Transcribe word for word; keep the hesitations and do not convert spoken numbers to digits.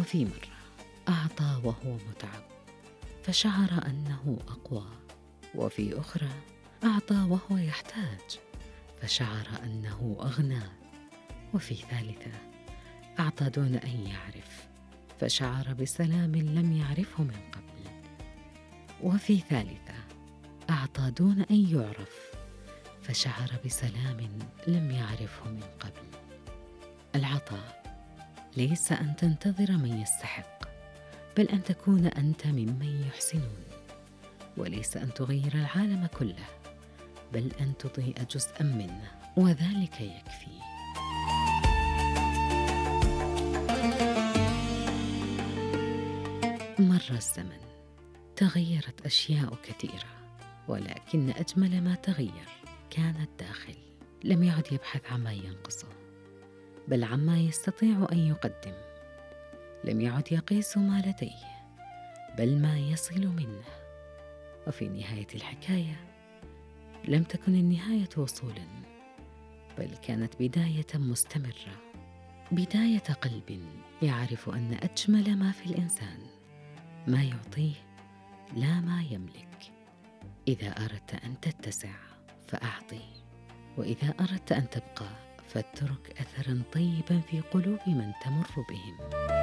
وفي مرة أعطى وهو متعب فشعر أنه أقوى، وفي أخرى أعطى وهو يحتاج فشعر أنه أغنى، وفي ثالثة أعطى دون أن يعرف فشعر بسلام لم يعرفه من قبل، وفي ثالثة أعطى دون أن يعرف فشعر بسلام لم يعرفه من قبل. العطاء ليس أن تنتظر من يستحق، بل أن تكون أنت ممن يحسنون، وليس أن تغير العالم كله، بل أن تضيء جزءاً منه، وذلك يكفي. مر الزمن، تغيرت أشياء كثيرة، ولكن أجمل ما تغير كان الداخل. لم يعد يبحث عما ينقصه، بل عما يستطيع أن يقدم. لم يعد يقيس ما لديه، بل ما يصل منه. وفي نهاية الحكاية لم تكن النهاية وصولاً، بل كانت بداية مستمرة، بداية قلب يعرف أن أجمل ما في الإنسان ما يعطيه لا ما يملك. إذا أردت أن تتسع فأعطي، وإذا أردت أن تبقى فاترك أثراً طيباً في قلوب من تمر بهم.